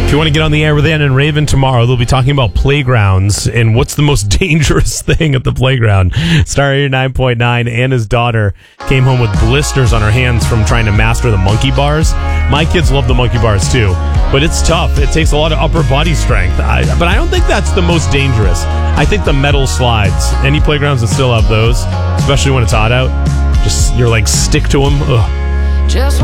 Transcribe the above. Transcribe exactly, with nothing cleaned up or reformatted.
If you want to get on the air with Ann and Raven tomorrow, they'll be talking about playgrounds and what's the most dangerous thing at the playground. Star eighty nine point nine, Anna's daughter came home with blisters on her hands from trying to master the monkey bars. My kids love the monkey bars too, but it's tough. It takes a lot of upper body strength. I, but I don't think that's the most dangerous. I think the metal slides, any playgrounds that still have those, especially when it's hot out, just your legs stick to them. Ugh. Just